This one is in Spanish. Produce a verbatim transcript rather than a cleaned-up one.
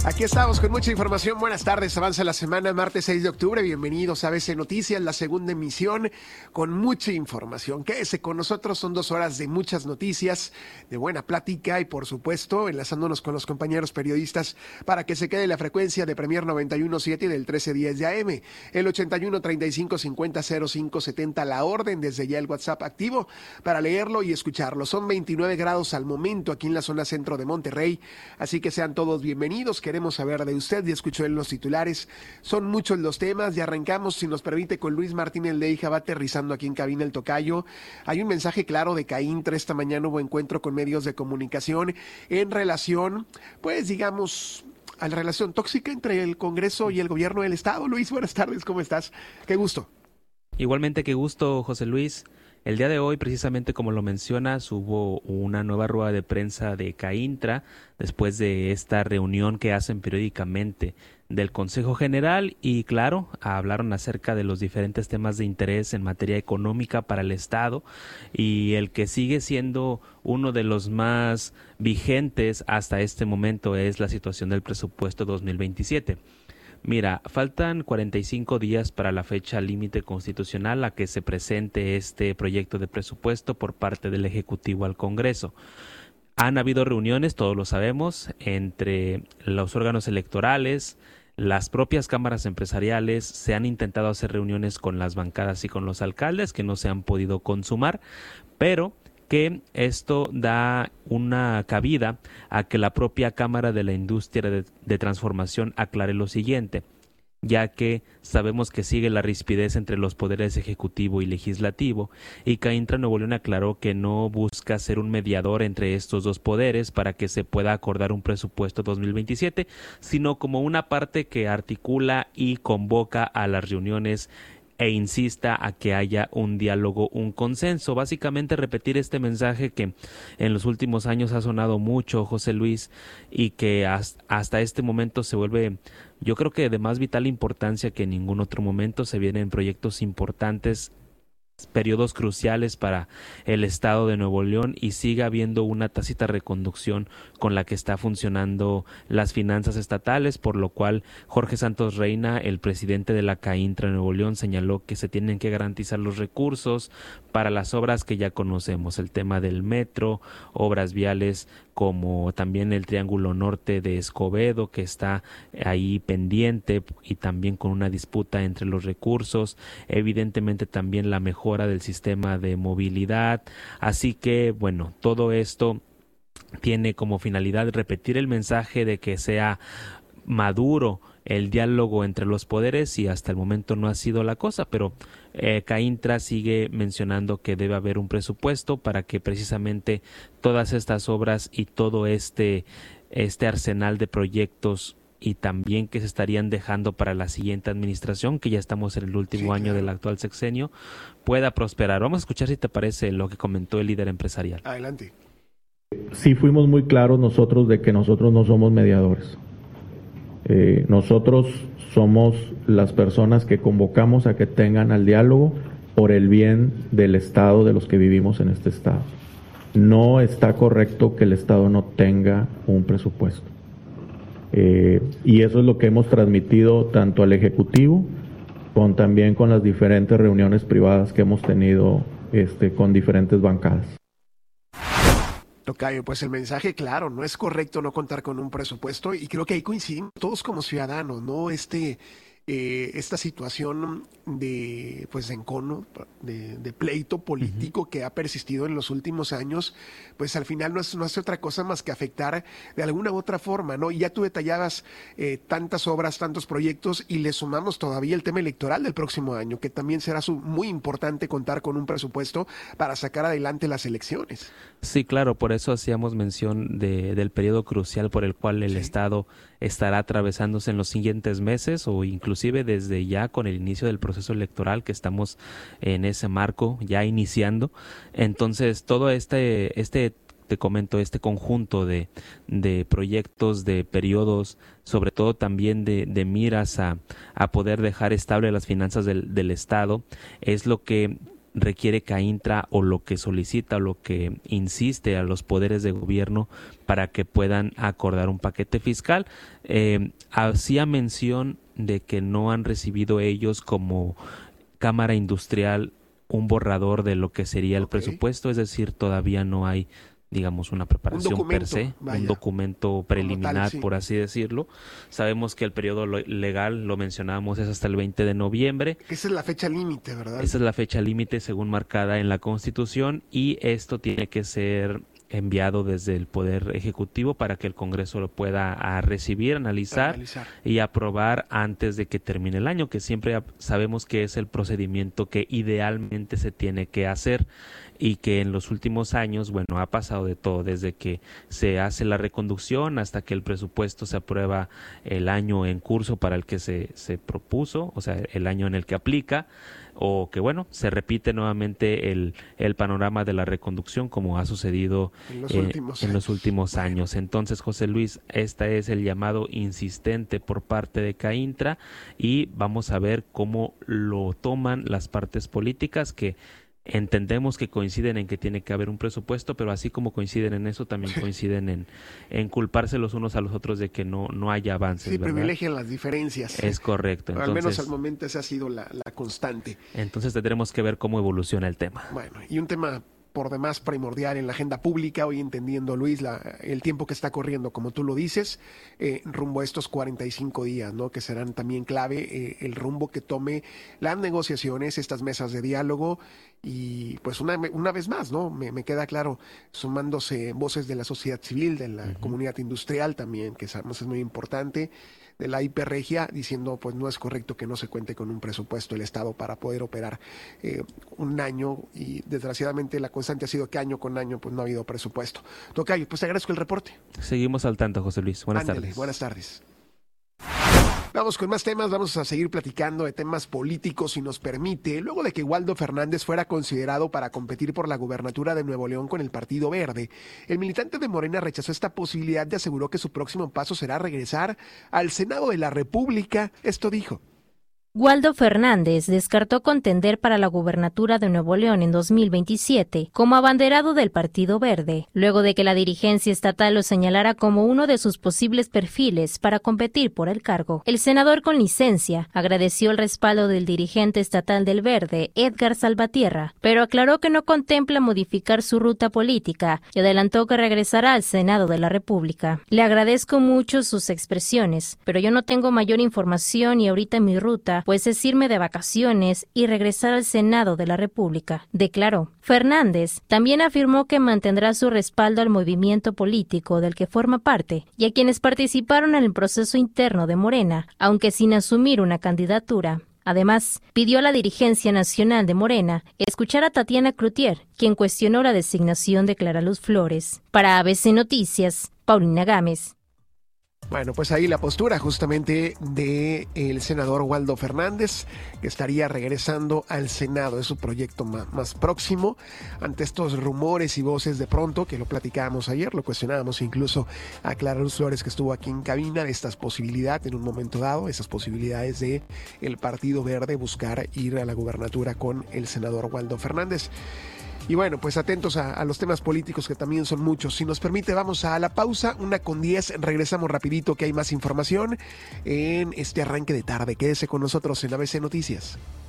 Aquí estamos con mucha información. Buenas tardes, avanza la semana, martes seis de octubre. Bienvenidos a A B C Noticias, la segunda emisión con mucha información. Quédese con nosotros, son dos horas de muchas noticias, de buena plática y por supuesto enlazándonos con los compañeros periodistas para que se quede la frecuencia de Premier noventa y uno punto siete y del trece diez de A M, el ochenta y uno treinta y cinco cincuenta cero cinco setenta, la orden desde ya el WhatsApp activo para leerlo y escucharlo. Son veintinueve grados al momento aquí en la zona centro de Monterrey, así que sean todos bienvenidos. Queremos saber de usted, ya escuchó en los titulares, son muchos los temas y arrancamos, si nos permite, con Luis Martínez Leija, va aterrizando aquí en cabina el tocayo. Hay un mensaje claro de CAINTRA, esta mañana hubo encuentro con medios de comunicación en relación, pues digamos, a la relación tóxica entre el Congreso y el gobierno del Estado. Luis, buenas tardes, ¿cómo estás? Qué gusto. Igualmente, qué gusto, José Luis. El día de hoy, precisamente como lo mencionas, hubo una nueva rueda de prensa de CAINTRA después de esta reunión que hacen periódicamente del Consejo General y, claro, hablaron acerca de los diferentes temas de interés en materia económica para el Estado y el que sigue siendo uno de los más vigentes hasta este momento es la situación del presupuesto dos mil veintisiete. Mira, faltan cuarenta y cinco días para la fecha límite constitucional a que se presente este proyecto de presupuesto por parte del Ejecutivo al Congreso. Han habido reuniones, todos lo sabemos, entre los órganos electorales, las propias cámaras empresariales, se han intentado hacer reuniones con las bancadas y con los alcaldes que no se han podido consumar, pero que esto da una cabida a que la propia Cámara de la Industria de, de Transformación aclare lo siguiente, ya que sabemos que sigue la rispidez entre los poderes ejecutivo y legislativo, y CAINTRA Nuevo León aclaró que no busca ser un mediador entre estos dos poderes para que se pueda acordar un presupuesto dos mil veintisiete, sino como una parte que articula y convoca a las reuniones e insista a que haya un diálogo, un consenso. Básicamente repetir este mensaje que en los últimos años ha sonado mucho, José Luis, y que hasta este momento se vuelve, yo creo que de más vital importancia que en ningún otro momento. Se vienen proyectos importantes, periodos cruciales para el Estado de Nuevo León y sigue habiendo una tácita reconducción con la que está funcionando las finanzas estatales, por lo cual Jorge Santos Reina, el presidente de la CAINTRA Nuevo León, señaló que se tienen que garantizar los recursos para las obras que ya conocemos, el tema del metro, obras viales como también el Triángulo Norte de Escobedo, que está ahí pendiente y también con una disputa entre los recursos, evidentemente también la mejora del sistema de movilidad. Así que, bueno, todo esto tiene como finalidad repetir el mensaje de que sea maduro el diálogo entre los poderes, y hasta el momento no ha sido la cosa, pero eh, CAINTRA sigue mencionando que debe haber un presupuesto para que precisamente todas estas obras y todo este, este arsenal de proyectos y también que se estarían dejando para la siguiente administración, que ya estamos en el último sí, año claro. del actual sexenio, pueda prosperar. Vamos a escuchar si te parece lo que comentó el líder empresarial. Adelante. Sí fuimos muy claros nosotros de que nosotros no somos mediadores. Eh, nosotros somos las personas que convocamos a que tengan al diálogo por el bien del Estado, de los que vivimos en este Estado. No está correcto que el Estado no tenga un presupuesto. Eh, y eso es lo que hemos transmitido tanto al Ejecutivo, con también con las diferentes reuniones privadas que hemos tenido este, con diferentes bancadas. Tocayo, pues el mensaje claro, no es correcto no contar con un presupuesto y creo que ahí coincidimos todos como ciudadanos, ¿no? Este, eh, esta situación de, pues, de encono, de, de pleito político uh-huh. que ha persistido en los últimos años, pues al final no, es, no hace otra cosa más que afectar de alguna u otra forma, ¿no? Y ya tú detallabas eh, tantas obras, tantos proyectos y le sumamos todavía el tema electoral del próximo año, que también será su, muy importante contar con un presupuesto para sacar adelante las elecciones. Sí, claro, por eso hacíamos mención de, del periodo crucial por el cual el sí. Estado estará atravesándose en los siguientes meses o inclusive desde ya con el inicio del proceso electoral, que estamos en ese marco ya iniciando. Entonces, todo este, este te comento, este conjunto de, de proyectos, de periodos, sobre todo también de, de miras a, a poder dejar estable las finanzas del, del Estado, es lo que requiere CAINTRA o lo que solicita o lo que insiste a los poderes de gobierno para que puedan acordar un paquete fiscal. Eh, hacía mención de que no han recibido ellos como Cámara Industrial un borrador de lo que sería el okay. presupuesto, es decir, todavía no hay, digamos, una preparación un per se, vaya. un documento preliminar, tal, sí. por así decirlo. Sabemos que el periodo legal, lo mencionábamos, es hasta el veinte de noviembre. Esa es la fecha límite, ¿verdad? Esa es la fecha límite según marcada en la Constitución, y esto tiene que ser enviado desde el Poder Ejecutivo para que el Congreso lo pueda a recibir, analizar, analizar y aprobar antes de que termine el año, que siempre sabemos que es el procedimiento que idealmente se tiene que hacer, y que en los últimos años, bueno, ha pasado de todo, desde que se hace la reconducción hasta que el presupuesto se aprueba el año en curso para el que se, se propuso, o sea, el año en el que aplica, o que, bueno, se repite nuevamente el, el panorama de la reconducción como ha sucedido en los, eh, últimos, en años. los últimos años. Entonces, José Luis, este es el llamado insistente por parte de CAINTRA, y vamos a ver cómo lo toman las partes políticas, que entendemos que coinciden en que tiene que haber un presupuesto, pero así como coinciden en eso, también coinciden en, en culparse los unos a los otros de que no, no haya avances. Sí, ¿verdad? Privilegian las diferencias. Es correcto. Entonces, al menos al momento esa ha sido la, la constante. Entonces tendremos que ver cómo evoluciona el tema. Bueno, y un tema por demás primordial en la agenda pública, hoy entendiendo, Luis, la, el tiempo que está corriendo, como tú lo dices, eh, rumbo a estos cuarenta y cinco días, ¿no? Que serán también clave eh, el rumbo que tome las negociaciones, estas mesas de diálogo, y pues una, una vez más, ¿no? Me, me queda claro, sumándose voces de la sociedad civil, de la uh-huh. comunidad industrial también, que sabemos es muy importante, de la hiperregia, diciendo pues no es correcto que no se cuente con un presupuesto del Estado para poder operar eh, un año, y desgraciadamente la constante ha sido que año con año pues no ha habido presupuesto. Tocayo, pues te agradezco el reporte. Seguimos al tanto, José Luis. Buenas Ándale, tardes. Buenas tardes. Vamos con más temas, vamos a seguir platicando de temas políticos, si nos permite. Luego de que Waldo Fernández fuera considerado para competir por la gubernatura de Nuevo León con el Partido Verde, el militante de Morena rechazó esta posibilidad y aseguró que su próximo paso será regresar al Senado de la República. Esto dijo. Waldo Fernández descartó contender para la gubernatura de Nuevo León en dos mil veintisiete como abanderado del Partido Verde, luego de que la dirigencia estatal lo señalara como uno de sus posibles perfiles para competir por el cargo. El senador con licencia agradeció el respaldo del dirigente estatal del Verde, Edgar Salvatierra, pero aclaró que no contempla modificar su ruta política y adelantó que regresará al Senado de la República. Le agradezco mucho sus expresiones, pero yo no tengo mayor información y ahorita mi ruta pues es irme de vacaciones y regresar al Senado de la República, declaró. Fernández también afirmó que mantendrá su respaldo al movimiento político del que forma parte y a quienes participaron en el proceso interno de Morena, aunque sin asumir una candidatura. Además, pidió a la dirigencia nacional de Morena escuchar a Tatiana Cloutier, quien cuestionó la designación de Clara Luz Flores. Para A B C Noticias, Paulina Gámez. Bueno, pues ahí la postura justamente de el senador Waldo Fernández, que estaría regresando al Senado, es su proyecto más, más próximo, ante estos rumores y voces de pronto, que lo platicábamos ayer, lo cuestionábamos incluso a Clara Luz Flores, que estuvo aquí en cabina, de estas posibilidades en un momento dado, esas posibilidades de el Partido Verde buscar ir a la gubernatura con el senador Waldo Fernández. Y bueno, pues atentos a, a los temas políticos, que también son muchos. Si nos permite, vamos a la pausa, una con diez, regresamos rapidito que hay más información en este arranque de tarde. Quédese con nosotros en A B C Noticias.